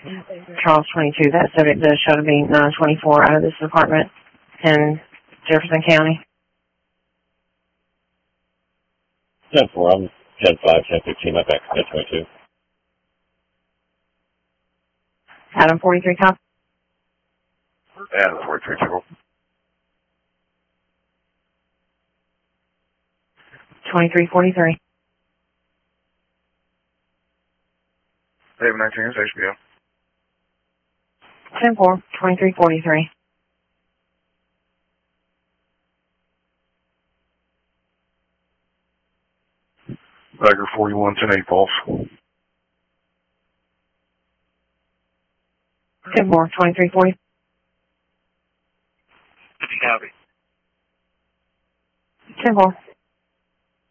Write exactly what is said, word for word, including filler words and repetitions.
Charles twenty-two, that subject does show to be nine twenty-four out of this department in Jefferson County. ten four, I'm ten five, ten fifteen, my back ten twenty-two. Adam forty-three, copy. Adam forty-three, triple. twenty-three forty-three. David nineteen, it's H B O. ten four, twenty-three forty-three. Bagger forty-one, ten eight, Pulse. ten four, twenty-three forty. Copy. ten four.